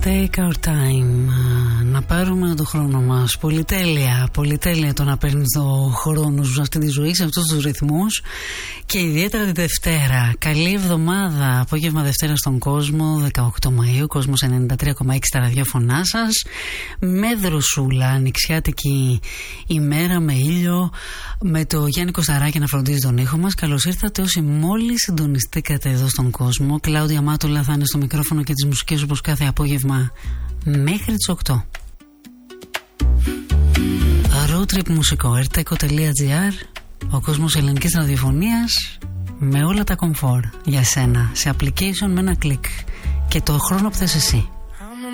Take our time. Να πάρουμε τον χρόνο μας. Πολυτέλεια, πολυτέλεια το να παίρνεις το χρόνο σου σε αυτή τη ζωή, σε αυτούς τους ρυθμούς. Και ιδιαίτερα τη Δευτέρα. Καλή εβδομάδα. Απόγευμα Δευτέρα στον κόσμο, 18 Μαΐου, κόσμος 93,6 στα ραδιόφωνά σας. Με δροσούλα, ανοιξιάτικη ημέρα, με ήλιο, με το Γιάννη Κωσταράκη να φροντίζει τον ήχο μας. Καλώς ήρθατε όσοι μόλις συντονιστήκατε εδώ στον κόσμο. Κλάουδια Μάτουλα θα είναι στο μικρόφωνο και τις μουσικές όπως κάθε απόγευμα μέχρι τις 8. Road trip μουσικό, erteco.gr, ο κόσμος ελληνικής ραδιοφωνίας με όλα τα κομφόρ για σένα, σε application με ένα κλικ και το χρόνο που θες εσύ.